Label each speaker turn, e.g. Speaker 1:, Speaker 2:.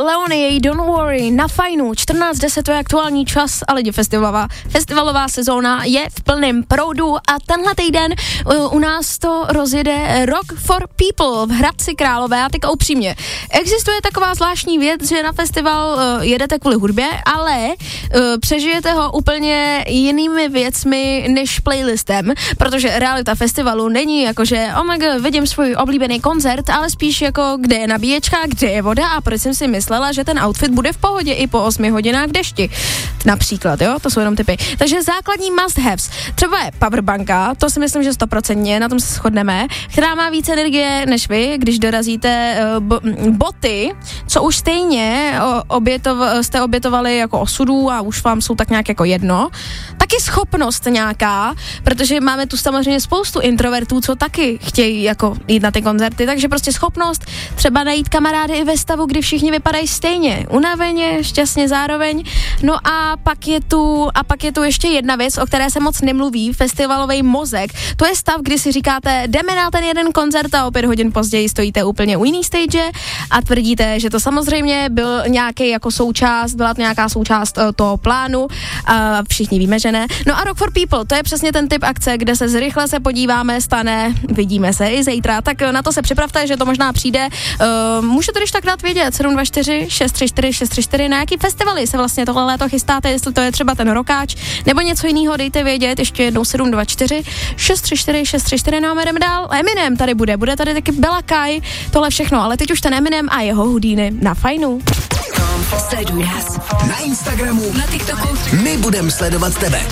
Speaker 1: Leonie, Don't Worry, na Fajnu, 14:10, to je aktuální čas a lidi, festivalová sezóna je v plném proudu a tenhle týden u nás to rozjede Rock for People v Hradci Králové a teďka upřímně. Existuje taková zvláštní věc, že na festival jedete kvůli hudbě, ale přežijete ho úplně jinými věcmi než playlistem, protože realita festivalu není jako, že vidím svůj oblíbený koncert, ale spíš jako, kde je nabíječka, kde je voda a proč jsem si myslela, že ten outfit bude v pohodě i po 8 hodinách v dešti. Například, jo, to jsou jenom typy. Takže základní must haves. Třeba je powerbanka, to si myslím, že 100%, na tom se shodneme, která má víc energie než vy, když dorazíte boty, co už stejně jste obětovali jako osudů a už vám jsou tak nějak jako jedno. Taky schopnost nějaká, protože máme tu samozřejmě spoustu introvertů, co taky chtějí jako jít na ty koncerty, takže prostě schopnost třeba najít kamarády i ve stavu, kdy všichni vypadají stejně, unaveně, šťastně zároveň. No a pak je tu ještě jedna věc, o které se moc nemluví, festivalový mozek. To je stav, kdy si říkáte, jdeme na ten jeden koncert a o 5 hodin později stojíte úplně u jiný stage a tvrdíte, že to samozřejmě byla nějaká součást toho plánu. Všichni víme, že ne. No a Rock for People, to je přesně ten typ akce, kde se zrychle se podíváme, stane, vidíme se i zítra, tak na to se připravte, že to možná přijde. Můžete když tak dát vědět, 724 634 634, na jaký festivaly se vlastně tohle léto chystáte, jestli to je třeba ten Rokáč, nebo něco jiného, dejte vědět, ještě jednou 724 634 634, no a jdeme dál. Eminem tady bude tady taky Bella Kai, tohle všechno, ale teď už ten Eminem a jeho Houdini na Fajnu.
Speaker 2: Sleduj nás na Instagramu, na TikToku. My budeme sledovat tebe.